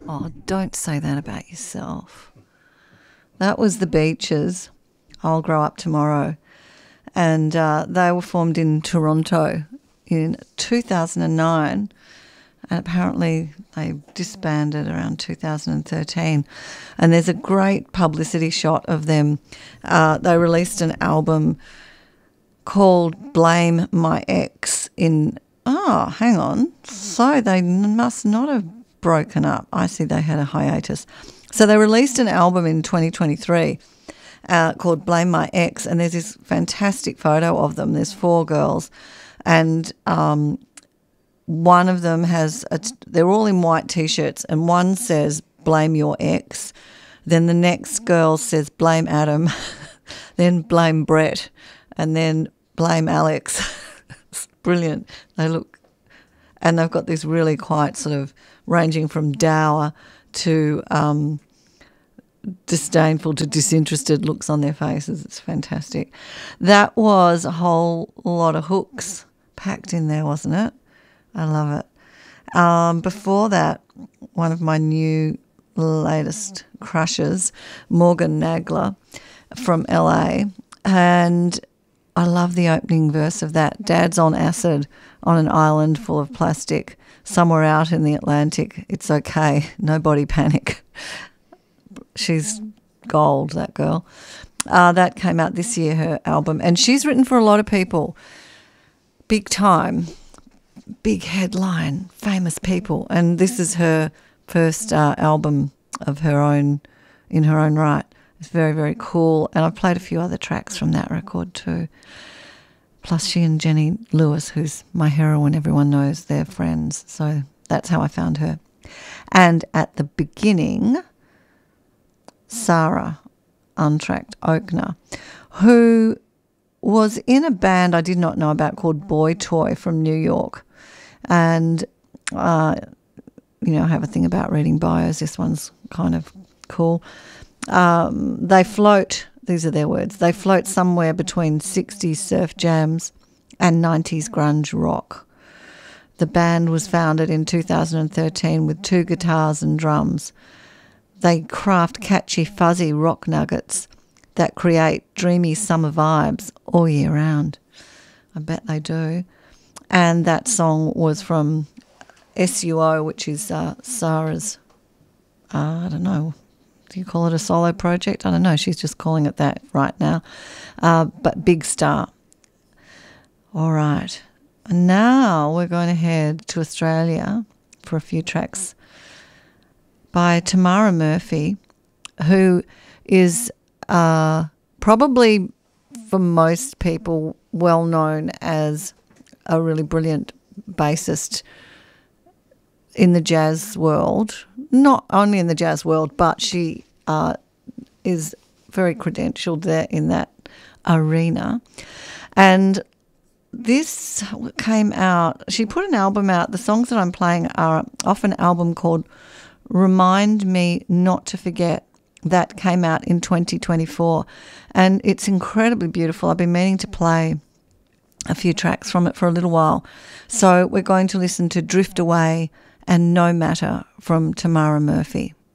Oh, don't say that about yourself. That was the Beaches, I'll Grow Up Tomorrow. And they were formed in Toronto in 2009. And apparently they disbanded around 2013. And there's a great publicity shot of them. They released an album called Blame My Ex in... Oh, hang on. So they must not have broken up. I see they had a hiatus. So they released an album in 2023 called Blame My Ex, and there's this fantastic photo of them. There's 4 girls, and one of them has they're all in white T-shirts, and one says, blame your ex. Then the next girl says, blame Adam. Then blame Brett. And then blame Alex. It's brilliant. They look, and they've got this really quite sort of ranging from dour to disdainful to disinterested looks on their faces. It's fantastic. That was a whole lot of hooks packed in there, wasn't it? I love it. Before that, one of my new latest crushes, Morgan Nagler from LA, and I love the opening verse of that. Dad's on acid on an island full of plastic, somewhere out in the Atlantic. It's okay, nobody panic. She's gold, that girl. That came out this year, her album, and she's written for a lot of people, big time. Big headline, famous people, and this is her first album of her own, in her own right. It's very, very cool, and I've played a few other tracks from that record too. Plus she and Jenny Lewis, who's my heroine, everyone knows, they're friends, so that's how I found her. And at the beginning, Sarah Untracked Oakner, who was in a band I did not know about called Boy Toy from New York. And, I have a thing about reading bios. This one's kind of cool. They float, these are their words, they float somewhere between 60s surf jams and 90s grunge rock. The band was founded in 2013 with 2 guitars and drums. They craft catchy, fuzzy rock nuggets that create dreamy summer vibes all year round. I bet they do. And that song was from SUO, which is Sarah's, I don't know, do you call it a solo project? I don't know, she's just calling it that right now. But Big Star. All right. And now we're going to head to Australia for a few tracks by Tamara Murphy, who is probably, for most people, well known as a really brilliant bassist in the jazz world. Not only in the jazz world, but she is very credentialed there in that arena. And this came out, she put an album out. The songs that I'm playing are off an album called Remind Me Not to Forget. That came out in 2024. And it's incredibly beautiful. I've been meaning to play a few tracks from it for a little while. So we're going to listen to Drift Away and No Matter from Tamara Murphy.